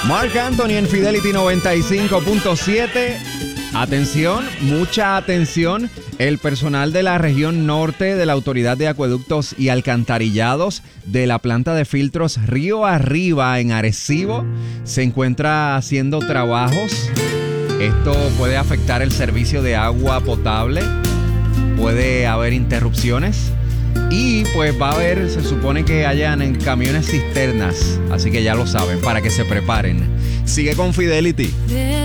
Marc Anthony en Fidelity 95.7. Atención, mucha atención. El personal de la región norte de la Autoridad de Acueductos y Alcantarillados de la planta de filtros Río Arriba en Arecibo se encuentra haciendo trabajos. Esto puede afectar el servicio de agua potable. Puede haber interrupciones. Y pues va a haber, se supone que hayan en camiones cisternas. Así que ya lo saben, para que se preparen. Sigue con Fidelity.